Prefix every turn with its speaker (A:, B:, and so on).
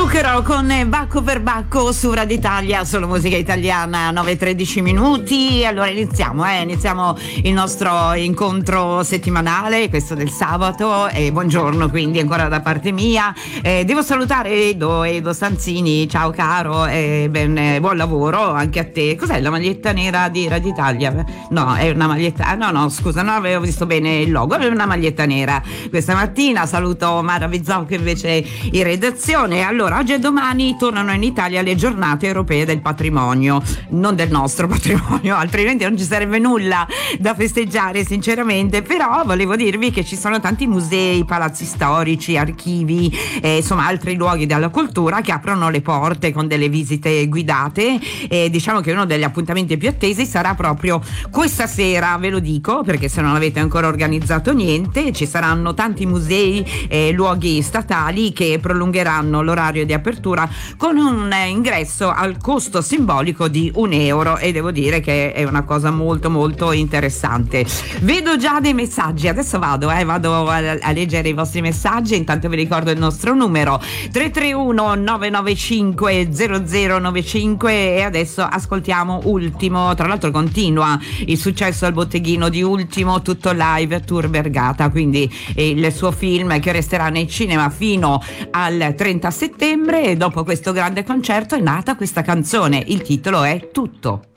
A: Zucchero con Bacco per Bacco su Radio Italia, solo musica italiana, 9:13 minuti. Allora iniziamo il nostro incontro settimanale, questo del sabato, e buongiorno quindi ancora da parte mia. Devo salutare Edo Stanzini, ciao caro, buon lavoro anche a te. Cos'è la maglietta nera di Radio Italia? No, è una maglietta, no scusa, non avevo visto bene il logo, è una maglietta nera questa mattina. Saluto Mara Bizzau che invece in redazione. Allora, oggi e domani tornano in Italia le giornate europee del patrimonio, non del nostro patrimonio, altrimenti non ci sarebbe nulla da festeggiare sinceramente, però volevo dirvi che ci sono tanti musei, palazzi storici, archivi, insomma altri luoghi della cultura che aprono le porte con delle visite guidate, e diciamo che uno degli appuntamenti più attesi sarà proprio questa sera, ve lo dico perché se non avete ancora organizzato niente, ci saranno tanti musei e luoghi statali che prolungheranno l'orario di apertura con un ingresso al costo simbolico di €1, e devo dire che è una cosa molto molto interessante. Vedo già dei messaggi, adesso vado a leggere i vostri messaggi. Intanto vi ricordo il nostro numero 331 995 0095, e adesso ascoltiamo Ultimo. Tra l'altro continua il successo al botteghino di Ultimo, tutto live Tour Vergata, quindi il suo film che resterà nei cinema fino al 30 settembre, e dopo questo grande concerto è nata questa canzone, il titolo è Tutto.